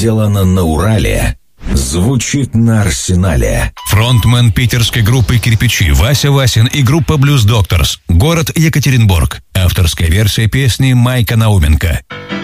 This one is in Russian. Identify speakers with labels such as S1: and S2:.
S1: сделано на Урале, звучит на Арсенале.
S2: Фронтмен питерской группы «Кирпичи» Вася Васин и группа Blues Doctors. Город Екатеринбург. Авторская версия песни Майка Науменко.